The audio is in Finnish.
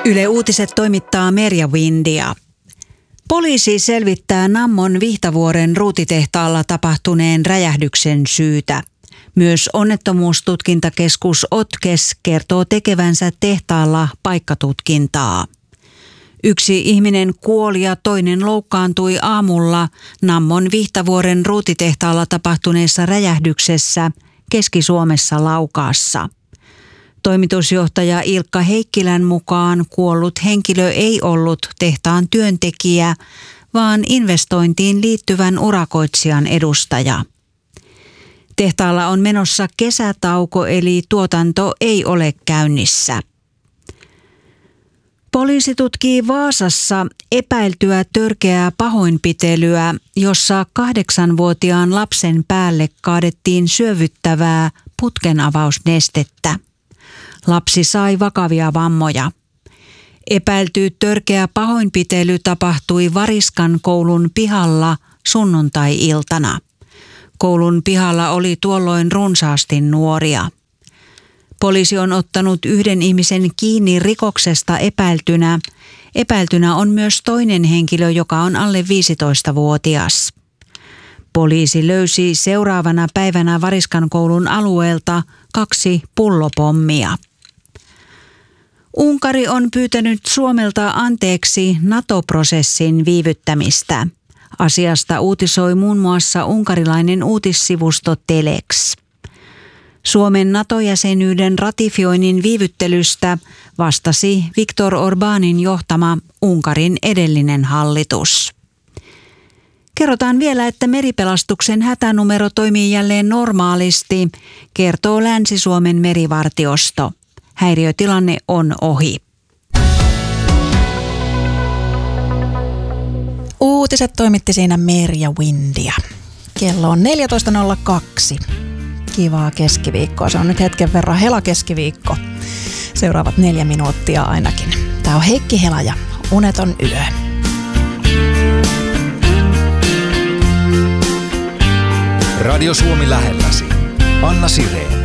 Yle Uutiset toimittaa Merja Windia. Poliisi selvittää Nammon Vihtavuoren ruutitehtaalla tapahtuneen räjähdyksen syytä. Myös onnettomuustutkintakeskus OTKES kertoo tekevänsä tehtaalla paikkatutkintaa. 1 ihminen kuoli ja toinen loukkaantui aamulla Nammon Vihtavuoren ruutitehtaalla tapahtuneessa räjähdyksessä Keski-Suomessa Laukaassa. Toimitusjohtaja Ilkka Heikkilän mukaan kuollut henkilö ei ollut tehtaan työntekijä, vaan investointiin liittyvän urakoitsijan edustaja. Tehtaalla on menossa kesätauko, eli tuotanto ei ole käynnissä. Poliisi tutkii Vaasassa epäiltyä törkeää pahoinpitelyä, jossa 8-vuotiaan lapsen päälle kaadettiin syövyttävää putkenavausnestettä. Lapsi sai vakavia vammoja. Epäilty törkeä pahoinpitely tapahtui Variskan koulun pihalla sunnuntai-iltana. Koulun pihalla oli tuolloin runsaasti nuoria. Poliisi on ottanut 1 ihmisen kiinni rikoksesta epäiltynä. Epäiltynä on myös toinen henkilö, joka on alle 15-vuotias. Poliisi löysi seuraavana päivänä Variskan koulun alueelta 2 pullopommia. Unkari on pyytänyt Suomelta anteeksi NATO-prosessin viivyttämistä. Asiasta uutisoi muun muassa unkarilainen uutissivusto Telex. Suomen NATO-jäsenyyden ratifioinnin viivyttelystä vastasi Viktor Orbánin johtama Unkarin edellinen hallitus. Kerrotaan vielä, että meripelastuksen hätänumero toimii jälleen normaalisti, kertoo Länsi-Suomen merivartiosto. Häiriötilanne on ohi. Uutiset toimitti siinä Merja Windia. Kello on 14.02. Kivaa keskiviikkoa. Se on nyt hetken verran helakeskiviikko. Seuraavat 4 minuuttia ainakin. Tää on Heikki Hela ja Uneton yö. Radio Suomi lähelläsi. Anna Sireen.